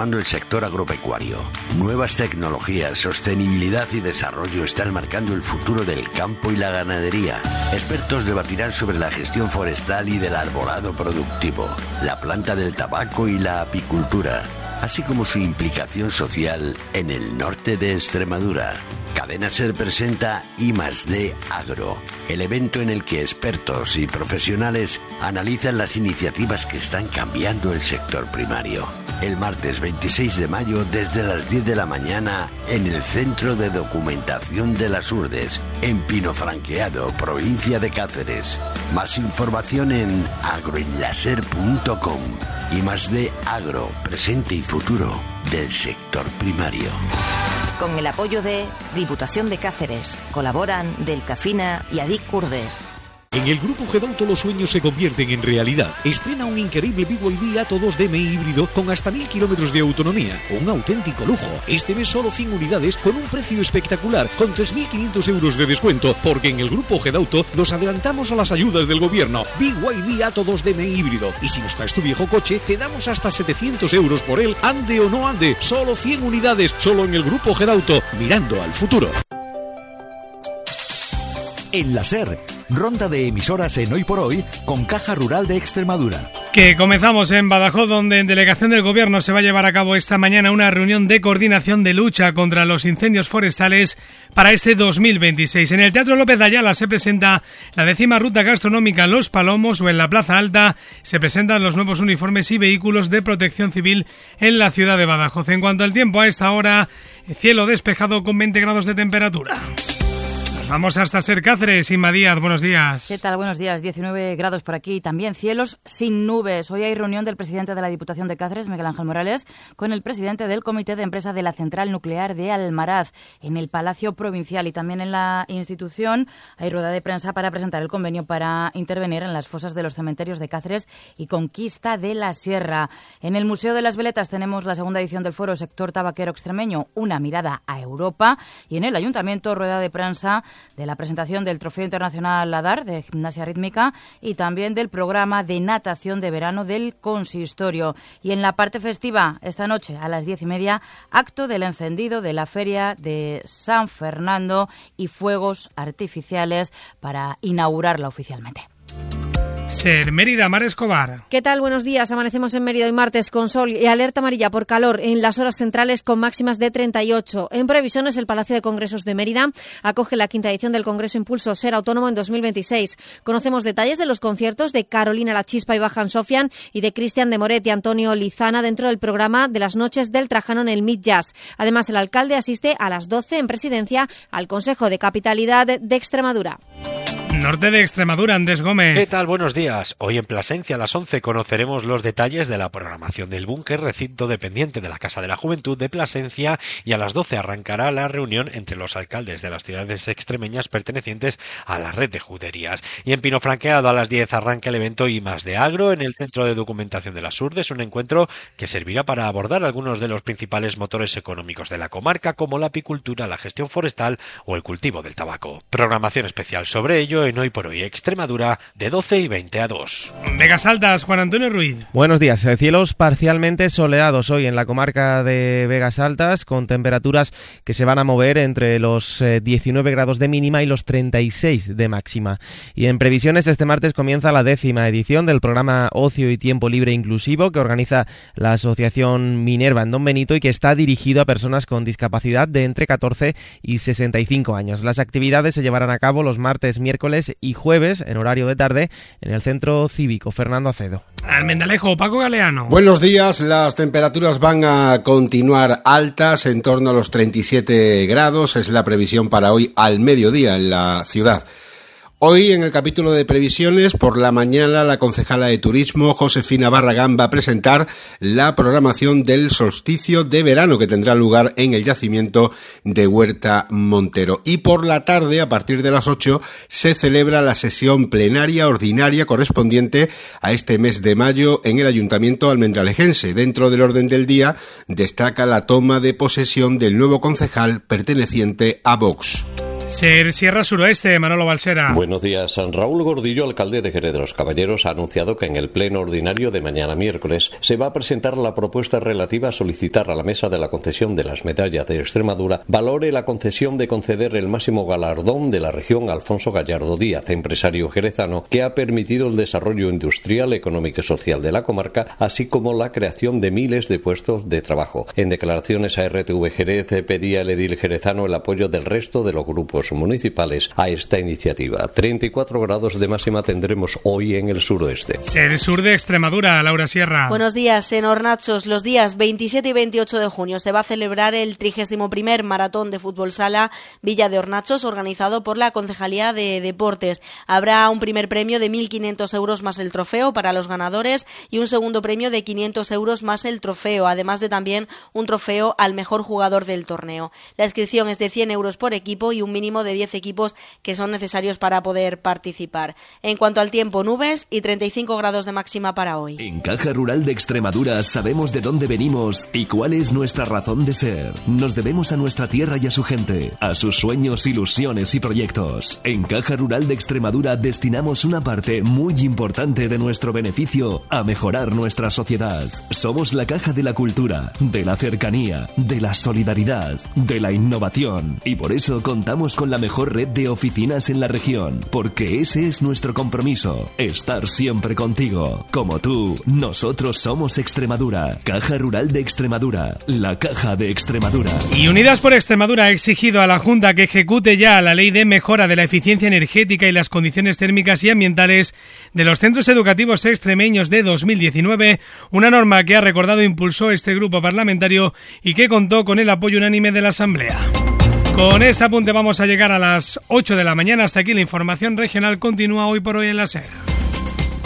transformando el sector agropecuario. Nuevas tecnologías, sostenibilidad y desarrollo están marcando el futuro del campo y la ganadería. Expertos debatirán sobre la gestión forestal y del arbolado productivo, la planta del tabaco y la apicultura, así como su implicación social en el norte de Extremadura. Cadena SER presenta I+D Agro, el evento en el que expertos y profesionales analizan las iniciativas que están cambiando el sector primario. El martes 26 de mayo desde las 10 de la mañana en el Centro de Documentación de las Urdes, en Pinofranqueado, provincia de Cáceres. Más información en agroenlaser.com. I+D Agro, presente y futuro del sector primario. Con el apoyo de Diputación de Cáceres, colaboran Delcafina y Adic Curdes. En el Grupo Gedauto los sueños se convierten en realidad. Estrena un increíble BYD Atto 2DM híbrido con hasta 1000 kilómetros de autonomía. Un auténtico lujo. Este mes solo 100 unidades con un precio espectacular, con 3.500 euros de descuento, porque en el Grupo Gedauto nos adelantamos a las ayudas del gobierno. BYD Atto 2DM híbrido. Y si nos traes tu viejo coche, te damos hasta 700 euros por él, ande o no ande. Solo 100 unidades, solo en el Grupo Gedauto, mirando al futuro. En la SER, ronda de emisoras en Hoy por Hoy con Caja Rural de Extremadura. Que comenzamos en Badajoz, donde en delegación del Gobierno se va a llevar a cabo esta mañana una reunión de coordinación de lucha contra los incendios forestales para este 2026. En el Teatro López de Ayala se presenta la 10ª ruta gastronómica Los Palomos, o en la Plaza Alta se presentan los nuevos uniformes y vehículos de protección civil en la ciudad de Badajoz. En cuanto al tiempo, a esta hora, cielo despejado con 20 grados de temperatura. Vamos hasta SER Cáceres. Inma Díaz, buenos días. ¿Qué tal? Buenos días. 19 grados por aquí. También cielos sin nubes. Hoy hay reunión del presidente de la Diputación de Cáceres, Miguel Ángel Morales, con el presidente del Comité de Empresa de la Central Nuclear de Almaraz, en el Palacio Provincial. Y también en la institución hay rueda de prensa para presentar el convenio para intervenir en las fosas de los cementerios de Cáceres y Conquista de la Sierra. En el Museo de las Veletas tenemos la segunda edición del foro Sector Tabaquero Extremeño, una mirada a Europa. Y en el Ayuntamiento, rueda de prensa de la presentación del Trofeo Internacional Ladar de Gimnasia Rítmica y también del programa de natación de verano del Consistorio. Y en la parte festiva, esta noche a las 10:30, acto del encendido de la Feria de San Fernando y fuegos artificiales para inaugurarla oficialmente. SER Mérida, Mar Escobar. ¿Qué tal? Buenos días. Amanecemos en Mérida hoy martes con sol y alerta amarilla por calor en las horas centrales con máximas de 38. En previsiones, el Palacio de Congresos de Mérida acoge la 5ª edición del Congreso Impulso Ser Autónomo en 2026. Conocemos detalles de los conciertos de Carolina La Chispa y Bajan Sofian y de Cristian de Moret y Antonio Lizana dentro del programa de las noches del Trajano en el Mid Jazz. Además, el alcalde asiste a las 12 en presidencia al Consejo de Capitalidad de Extremadura. Norte de Extremadura, Andrés Gómez. ¿Qué tal? Buenos días. Hoy en Plasencia a las 11 conoceremos los detalles de la programación del Búnker, recinto dependiente de la Casa de la Juventud de Plasencia, y a las 12 arrancará la reunión entre los alcaldes de las ciudades extremeñas pertenecientes a la red de juderías. Y en Pinofranqueado a las 10 arranca el evento I+D Agro en el Centro de Documentación de las Urdes, un encuentro que servirá para abordar algunos de los principales motores económicos de la comarca, como la apicultura, la gestión forestal o el cultivo del tabaco. Programación especial sobre ello en Hoy por Hoy Extremadura de 12:20 a 2. Vegas Altas, Juan Antonio Ruiz. Buenos días. Cielos parcialmente soleados hoy en la comarca de Vegas Altas, con temperaturas que se van a mover entre los 19 grados de mínima y los 36 de máxima. Y en previsiones, este martes comienza la 10ª edición del programa Ocio y Tiempo Libre Inclusivo que organiza la Asociación Minerva en Don Benito y que está dirigido a personas con discapacidad de entre 14 y 65 años. Las actividades se llevarán a cabo los martes, miércoles y jueves en horario de tarde en el Centro Cívico Fernando Acedo. Almendalejo, Paco Galeano. Buenos días. Las temperaturas van a continuar altas, en torno a los 37 grados. Es la previsión para hoy al mediodía en la ciudad. Hoy, en el capítulo de previsiones, por la mañana, la concejala de Turismo, Josefina Barragán, va a presentar la programación del solsticio de verano que tendrá lugar en el yacimiento de Huerta Montero. Y por la tarde, a partir de las 8, se celebra la sesión plenaria ordinaria correspondiente a este mes de mayo en el Ayuntamiento almendralejense. Dentro del orden del día destaca la toma de posesión del nuevo concejal perteneciente a Vox. Ser Sierra Suroeste, Manolo Balsera. Buenos días. Raúl Gordillo, alcalde de Jerez de los Caballeros, ha anunciado que en el pleno ordinario de mañana miércoles se va a presentar la propuesta relativa a solicitar a la mesa de la concesión de las medallas de Extremadura valore la concesión de conceder el máximo galardón de la región a Alfonso Gallardo Díaz, empresario jerezano que ha permitido el desarrollo industrial, económico y social de la comarca, así como la creación de miles de puestos de trabajo. En declaraciones a RTV Jerez pedía el edil jerezano el apoyo del resto de los grupos municipales a esta iniciativa. 34 grados de máxima tendremos hoy en el suroeste. Ser sur de Extremadura, Laura Sierra. Buenos días. En Hornachos, los días 27 y 28 de junio se va a celebrar el 31º Maratón de Fútbol Sala Villa de Hornachos, organizado por la Concejalía de Deportes. Habrá un primer premio de 1.500 euros más el trofeo para los ganadores y un segundo premio de 500 euros más el trofeo, además de también un trofeo al mejor jugador del torneo. La inscripción es de 100 euros por equipo y un mínimo de 10 equipos que son necesarios para poder participar. En cuanto al tiempo, nubes y 35 grados de máxima para hoy. En Caja Rural de Extremadura sabemos de dónde venimos y cuál es nuestra razón de ser. Nos debemos a nuestra tierra y a su gente, a sus sueños, ilusiones y proyectos. En Caja Rural de Extremadura destinamos una parte muy importante de nuestro beneficio a mejorar nuestra sociedad. Somos la caja de la cultura, de la cercanía, de la solidaridad, de la innovación, y por eso contamos con la mejor red de oficinas en la región, porque ese es nuestro compromiso, estar siempre contigo. Como tú, nosotros somos Extremadura. Caja Rural de Extremadura, la caja de Extremadura. Y Unidas por Extremadura ha exigido a la Junta que ejecute ya la ley de mejora de la eficiencia energética y las condiciones térmicas y ambientales de los centros educativos extremeños de 2019, una norma que ha recordado impulsó este grupo parlamentario y que contó con el apoyo unánime de la Asamblea. Con este apunte vamos a llegar a las 8 de la mañana. Hasta aquí la información regional. Continúa Hoy por Hoy en la SER.